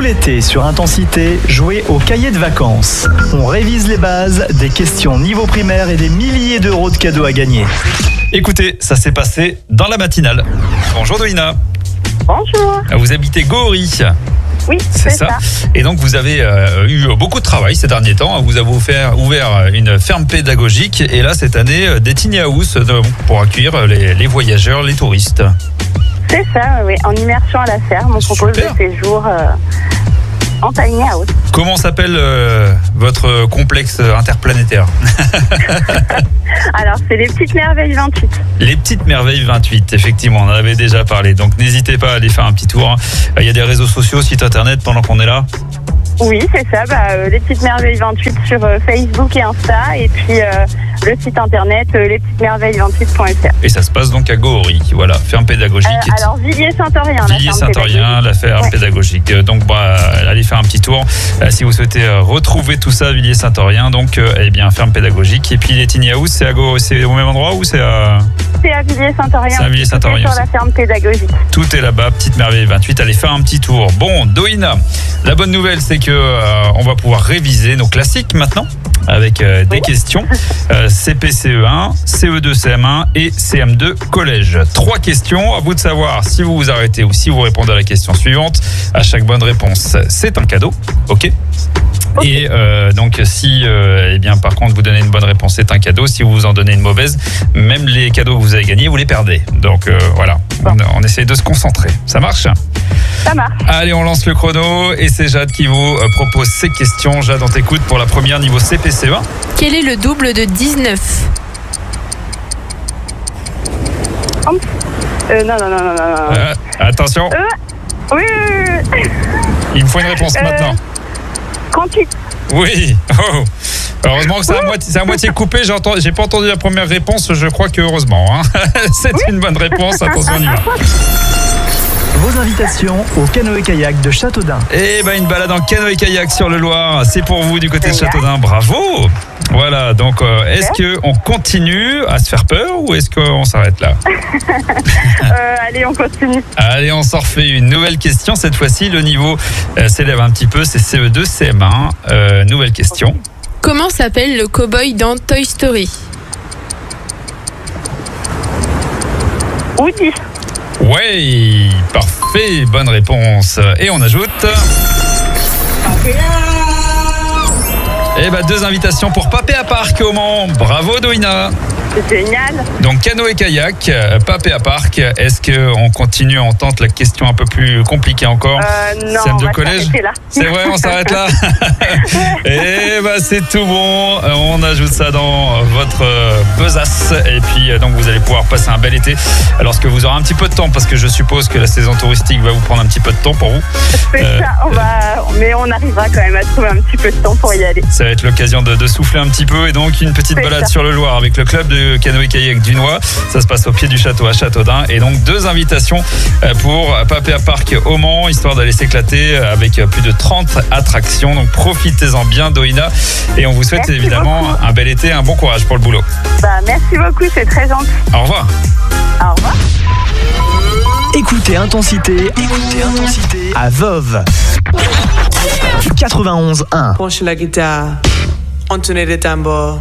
l'été sur Intensité, jouez au cahier de vacances. On révise les bases, des questions niveau primaire et des milliers d'euros de cadeaux à gagner. Écoutez, ça s'est passé dans la matinale. Bonjour Doina. Bonjour. Vous habitez Gohry. Oui, c'est ça. Et donc vous avez eu beaucoup de travail ces derniers temps. Vous avez ouvert une ferme pédagogique et là cette année des tiny house pour accueillir les voyageurs, les touristes. C'est ça, oui. En immersion à la ferme, on propose des séjours en tiny house. Comment s'appelle votre complexe interplanétaire? Alors, c'est les Petites Merveilles 28. Les Petites Merveilles 28, effectivement, on en avait déjà parlé. Donc n'hésitez pas à aller faire un petit tour. Il y a des réseaux sociaux, site internet pendant qu'on est là. Oui, c'est ça, les Petites Merveilles 28 sur Facebook et Insta, et puis le site internet lespetitesmerveilles28.fr. Et ça se passe donc à Gohry, voilà, ferme pédagogique. Alors Villiers-Saint-Orient. Villiers-Saint-Orient, la ferme pédagogique. Donc allez faire un petit tour si vous souhaitez retrouver tout ça, Villiers-Saint-Orient. Donc ferme pédagogique. Et puis les tiny house, c'est au même endroit ou c'est à... C'est à Villiers-Saint-Orient. C'est à Villiers-Saint-Orient. Sur la ferme pédagogique. Tout est là-bas, Petite Merveille 28. Allez faire un petit tour. Bon, Doina, la bonne nouvelle, c'est que on va pouvoir réviser nos classiques maintenant avec des questions CP-CE1, CE2 CM1 et CM2 collège. 3 questions, à vous de savoir si vous vous arrêtez ou si vous répondez à la question suivante. À chaque bonne réponse, c'est un cadeau. OK. Et donc si par contre vous donnez une bonne réponse, c'est un cadeau. Si vous en donnez une mauvaise, même les cadeaux que vous avez gagnés, vous les perdez. Donc voilà, on essaie de se concentrer. Ça marche ? Ça marche. Allez, on lance le chrono et c'est Jade qui vous propose ces questions. Jade, on t'écoute pour la première niveau CP-CE1. Quel est le double de 19 ? Non. Attention. Oui. Il me faut une réponse maintenant. 38. Oui. Oh. Heureusement que c'est à moitié coupé. J'ai pas entendu la première réponse. Je crois que heureusement. C'est une bonne réponse. Attention, on y va. Vos invitations au canoë-kayak de Châteaudun. Une balade en canoë-kayak sur le Loir, c'est pour vous du côté de Châteaudun. Bravo. Voilà, donc est-ce qu'on continue à se faire peur ou est-ce qu'on s'arrête là? Allez, on continue. Allez, on s'en refait une nouvelle question. Cette fois-ci, le niveau s'élève un petit peu. C'est CE2, CM1. Nouvelle question. Comment s'appelle le cow-boy dans Toy Story? Woody. Ouais, parfait, bonne réponse. Et on ajoute... 2 invitations pour Papéa Park au Mans. Bravo Doina. C'est génial. Donc canoë-kayak, Papéa Park. Est-ce qu'on continue, on tente la question un peu plus compliquée encore? Non, CM2 on va collège. s'arrêter là. C'est vrai, on s'arrête là. C'est tout bon. On ajoute ça dans votre besace. Et puis donc vous allez pouvoir passer un bel été lorsque vous aurez un petit peu de temps, parce que je suppose que la saison touristique va vous prendre un petit peu de temps pour vous. C'est ça, mais on arrivera quand même à trouver un petit peu de temps pour y aller. Ça va être l'occasion de souffler un petit peu, et donc une petite balade sur le Loir avec le club de canoë-kayak du Noix. Ça se passe au pied du château à Châteaudun, et donc 2 invitations pour Papéa Park au Mans, histoire d'aller s'éclater avec plus de 30 attractions. Donc profitez-en bien Doina, et on vous souhaite évidemment un bel été, un bon courage pour le boulot. Merci beaucoup, c'est très gentil. Au revoir. Au revoir. Écoutez Intensité à Veuve. 91.1. Penche la guitare, entonner les tambours.